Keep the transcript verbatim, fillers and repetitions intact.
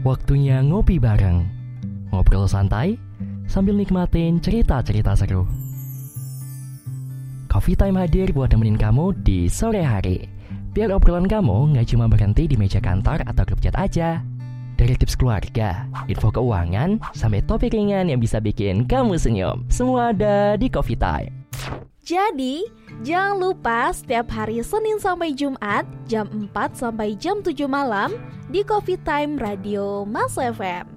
Waktunya ngopi bareng, ngobrol santai sambil nikmatin cerita-cerita seru. Coffee Time hadir buat nemenin kamu di sore hari. Biar obrolan kamu gak cuma berhenti di meja kantor atau grup chat aja. Dari tips keluarga, info keuangan, sampai topik ringan yang bisa bikin kamu senyum. Semua ada di Coffee Time. Jadi, jangan lupa setiap hari Senin sampai Jumat jam empat sampai jam tujuh malam di Coffee Time Radio Mas F M.